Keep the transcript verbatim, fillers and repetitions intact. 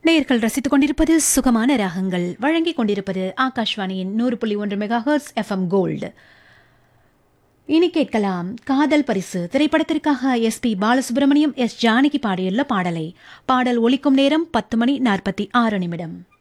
நேயர்கள் ரசித்துக் கொண்டிருப்பது சுகமான ராகங்கள் வழங்கிக் கொண்டிருப்பது ஆகாஷ்வாணியின் நூறு புள்ளி ஒன்று மெகா ஹெர்ட்ஸ் எஃப்எம் கோல்டு. இனி கேட்கலாம் காதல் பரிசு திரைப்படத்திற்காக S B Balasubramaniam, S Janaki பாடியுள்ள பாடலை. பாடல் ஒலிக்கும் நேரம் பத்து மணி நாற்பத்தி ஆறு நிமிடம்.